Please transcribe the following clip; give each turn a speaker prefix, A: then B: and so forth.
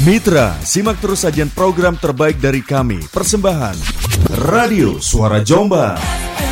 A: Mitra, simak terus sajian program terbaik dari kami. Persembahan Radio Suara Jombang.